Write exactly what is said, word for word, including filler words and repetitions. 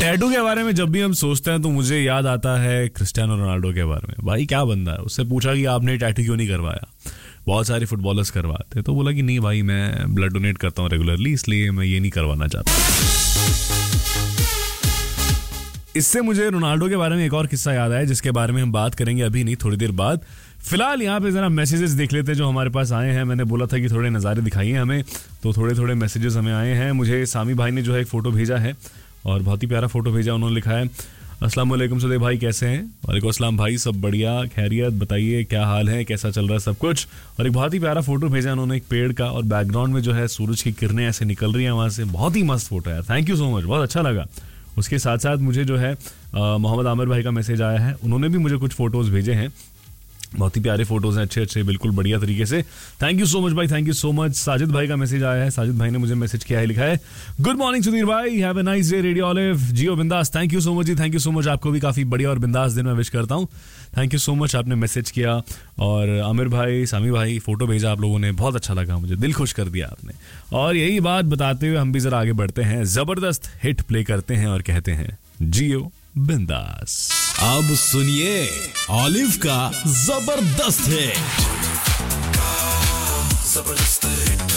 Tattoo के बारे में जब भी हम सोचते हैं तो मुझे याद आता है क्रिस्टियानो रोनाल्डो के बारे में। भाई क्या बंदा है, उससे पूछा कि आपने टैटू क्यों नहीं करवाया। बहुत सारे फुटबॉलर्स करवाते तो बोला कि नहीं भाई मैं ब्लड डोनेट करता हूँ रेगुलरली, इसलिए मैं ये नहीं करवाना चाहता। इससे मुझे रोनाल्डो के बारे में एक और किस्सा याद आया जिसके बारे में हम बात करेंगे अभी नहीं, थोड़ी देर बाद। फिलहाल यहाँ पे जरा मैसेजेस देख लेते हैं जो हमारे पास आए हैं। मैंने बोला था कि थोड़े नज़ारे दिखाइए हमें, तो थोड़े थोड़े मैसेजेस हमें आए हैं। मुझे सामी भाई ने जो है एक फ़ोटो भेजा है और बहुत ही प्यारा फ़ोटो भेजा। उन्होंने लिखा है अस्सलाम वालेकुम सुदेव भाई, कैसे हैं? वालेकुम अस्सलाम भाई, सब बढ़िया, खैरियत, बताइए क्या हाल है, कैसा चल रहा है सब कुछ। और एक बहुत ही प्यारा फोटो भेजा उन्होंने एक पेड़ का, और बैकग्राउंड में जो है सूरज की किरणें ऐसे निकल रही हैं वहाँ से। बहुत ही मस्त फोटो है, थैंक यू सो मच, बहुत अच्छा लगा। उसके साथ साथ मुझे जो है मोहम्मद आमिर भाई का मैसेज आया है, उन्होंने भी मुझे कुछ फोटोज़ भेजे हैं। बहुत ही प्यारे फोटोज हैं, अच्छे अच्छे, बिल्कुल बढ़िया तरीके से। थैंक यू सो मच भाई, thank you so much. Sajid भाई का मैसेज आया है, साजिद भाई ने मुझे मैसेज किया है, लिखा है गुड मॉर्निंग सुधीर भाई, have a nice day, radio olive, जियो बिंदास। Thank you so much ji, thank you so much. आपको भी काफ़ी बढ़िया और बिंदास दिन में विश करता हूँ। थैंक यू सो मच, आपने मैसेज किया। और आमिर भाई, सामी भाई, फोटो भेजा आप लोगों ने, बहुत अच्छा लगा मुझे, दिल खुश कर दिया आपने। और यही बात बताते हुए हम भी जरा आगे बढ़ते हैं, जबरदस्त हिट प्ले करते हैं और कहते हैं जियो बिंदास। अब सुनिए ऑलिव का जबरदस्त हिट। जबरदस्त हिट।